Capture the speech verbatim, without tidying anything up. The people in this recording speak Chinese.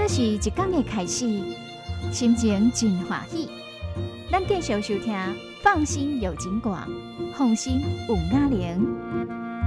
若是一天的开始，心情真欢喜。咱继续收听，放心有景广，放心有雅玲。